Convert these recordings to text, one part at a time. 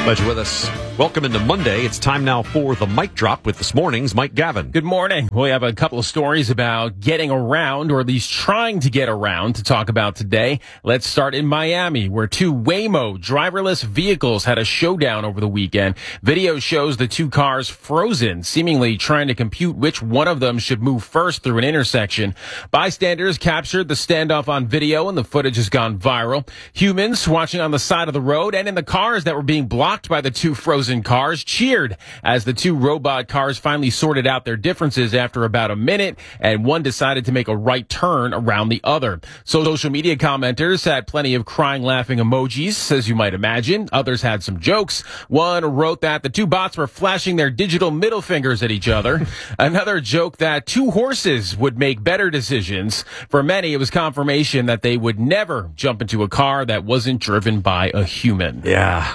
Glad you're with us. Welcome into Monday. It's time now for the Mic Drop with this morning's Mike Gavin. Good morning. We have a couple of stories about getting around, or at least trying to get around, to talk about today. Let's start in Miami, where two Waymo driverless vehicles had a showdown over the weekend. Video shows the two cars frozen, seemingly trying to compute which one of them should move first through an intersection. Bystanders captured the standoff on video, and the footage has gone viral. Humans watching on the side of the road and in the cars that were being blocked by the two frozen cars cheered as the two robot cars finally sorted out their differences after about a minute, and one decided to make a right turn around the other. Social media commenters had plenty of crying, laughing emojis, as you might imagine. Others had some jokes. One wrote that the two bots were flashing their digital middle fingers at each other. Another joked that two horses would make better decisions. For many, it was confirmation that they would never jump into a car that wasn't driven by a human. Yeah,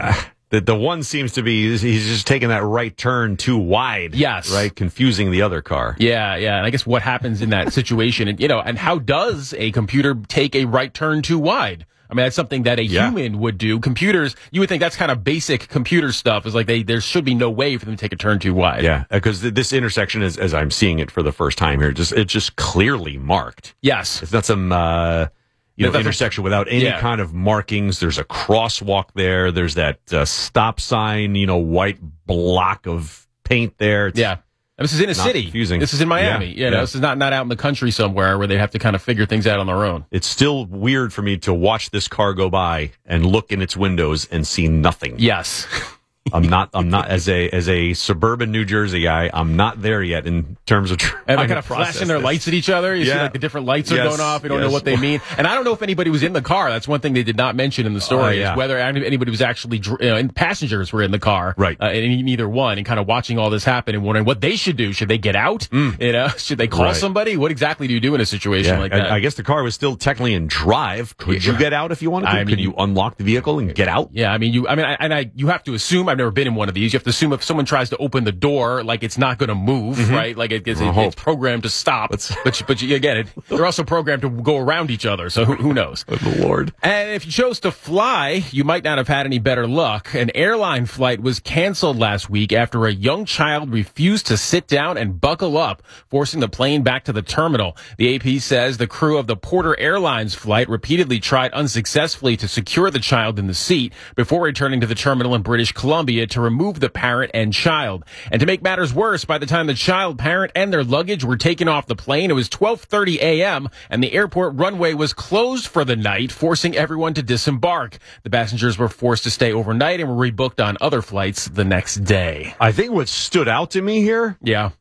The one seems to be, he's just taking that right turn too wide. Yes. Right? Confusing the other car. Yeah. And I guess what happens in that situation, and how does a computer take a right turn too wide? I mean, that's something that a human would do. Computers, you would think that's kind of basic computer stuff. Is like there should be no way for them to take a turn too wide. Yeah, because this intersection is, as I'm seeing it for the first time here, it's just clearly marked. Yes. It's not some, intersection without any kind of markings. There's a crosswalk there. There's that stop sign, white block of paint there. And this is in a city. Confusing. This is in Miami. This is not out in the country somewhere where they have to kind of figure things out on their own. It's still weird for me to watch this car go by and look in its windows and see nothing. Yes. I'm not as a suburban New Jersey guy. I'm not there yet in terms of trying and they're kind of flashing their lights at each other. You see like the different lights are going off. You don't know what they mean. And I don't know if anybody was in the car. That's one thing they did not mention in the story is whether anybody was actually, and passengers were in the car. Right. And neither one, and kind of watching all this happen and wondering what they should do. Should they get out? Should they call somebody? What exactly do you do in a situation like that? I guess the car was still technically in drive. Could you get out if you wanted to? Could you unlock the vehicle and get out? Yeah. I mean, you have to assume, I've never been in one of these. You have to assume if someone tries to open the door, like it's not going to move, right? Like it's programmed to stop. But you get it. They're also programmed to go around each other. So who knows? Oh, the Lord. And if you chose to fly, you might not have had any better luck. An airline flight was canceled last week after a young child refused to sit down and buckle up, forcing the plane back to the terminal. The AP says the crew of the Porter Airlines flight repeatedly tried unsuccessfully to secure the child in the seat before returning to the terminal in British Columbia to remove the parent and child. And to make matters worse, by the time the child, parent, and their luggage were taken off the plane, it was 12:30 a.m., and the airport runway was closed for the night, forcing everyone to disembark. The passengers were forced to stay overnight and were rebooked on other flights the next day. I think what stood out to me here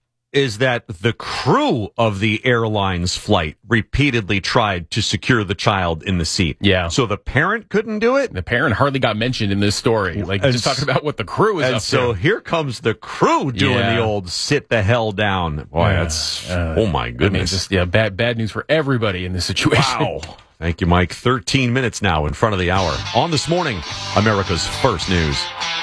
is that the crew of the airline's flight repeatedly tried to secure the child in the seat. Yeah. So the parent couldn't do it? The parent hardly got mentioned in this story. Like, just talking about what the crew is up to. And so here comes the crew doing the old sit the hell down. Boy, that's, oh my goodness. I mean, just, bad news for everybody in this situation. Wow. Thank you, Mike. 13 minutes now in front of the hour. On This Morning, America's First News.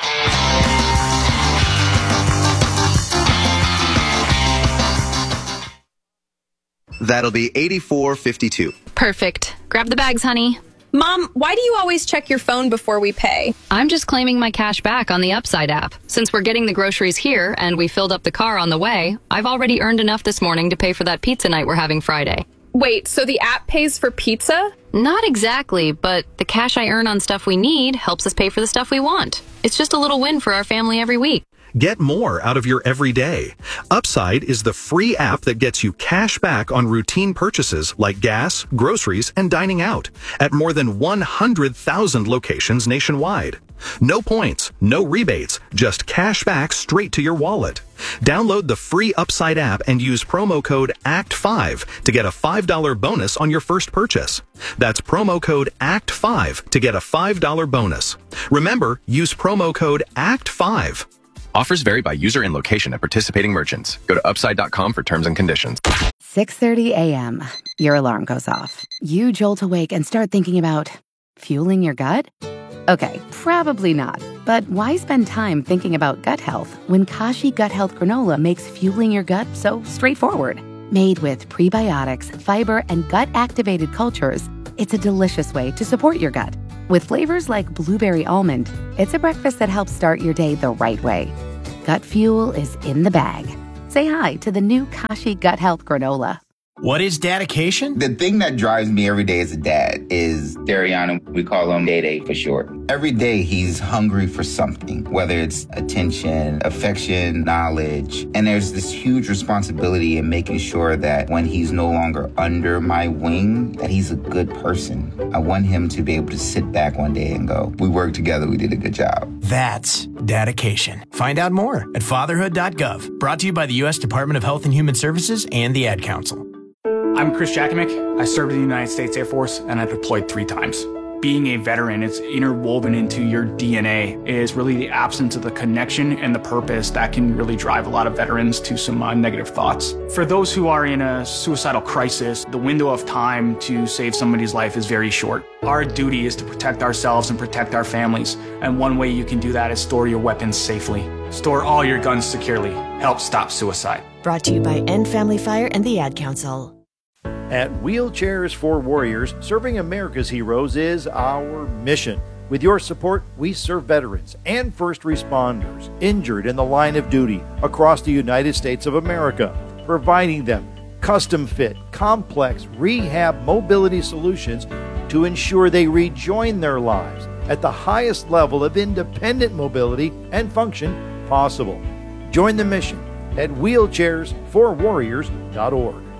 That'll be 84.52. Perfect. Grab the bags, honey. Mom, why do you always check your phone before we pay? I'm just claiming my cash back on the Upside app. Since we're getting the groceries here and we filled up the car on the way, I've already earned enough this morning to pay for that pizza night we're having Friday. Wait, so the app pays for pizza? Not exactly, but the cash I earn on stuff we need helps us pay for the stuff we want. It's just a little win for our family every week. Get more out of your everyday. Upside is the free app that gets you cash back on routine purchases like gas, groceries, and dining out at more than 100,000 locations nationwide. No points, no rebates, just cash back straight to your wallet. Download the free Upside app and use promo code ACT5 to get a $5 bonus on your first purchase. That's promo code ACT5 to get a $5 bonus. Remember, use promo code ACT5. Offers vary by user and location at participating merchants. Go to upside.com for terms and conditions. 6:30 a.m. Your alarm goes off. You jolt awake and start thinking about fueling your gut? Okay, probably not. But why spend time thinking about gut health when Kashi Gut Health Granola makes fueling your gut so straightforward? Made with prebiotics, fiber, and gut-activated cultures, it's a delicious way to support your gut. With flavors like blueberry almond, it's a breakfast that helps start your day the right way. Gut Fuel is in the bag. Say hi to the new Kashi Gut Health Granola. What is dedication? The thing that drives me every day as a dad is Dariana. We call him Day for short. Every day he's hungry for something, whether it's attention, affection, knowledge. And there's this huge responsibility in making sure that when he's no longer under my wing, that he's a good person. I want him to be able to sit back one day and go, we worked together, we did a good job. That's dedication. Find out more at fatherhood.gov. Brought to you by the U.S. Department of Health and Human Services and the Ad Council. I'm Chris Jakimick. I served in the United States Air Force and I deployed 3 times. Being a veteran, it's interwoven into your DNA. It is really the absence of the connection and the purpose that can really drive a lot of veterans to some negative thoughts. For those who are in a suicidal crisis, the window of time to save somebody's life is very short. Our duty is to protect ourselves and protect our families. And one way you can do that is store your weapons safely. Store all your guns securely. Help stop suicide. Brought to you by End Family Fire and the Ad Council. At Wheelchairs for Warriors, serving America's heroes is our mission. With your support, we serve veterans and first responders injured in the line of duty across the United States of America, providing them custom-fit, complex rehab mobility solutions to ensure they rejoin their lives at the highest level of independent mobility and function possible. Join the mission at wheelchairsforwarriors.org.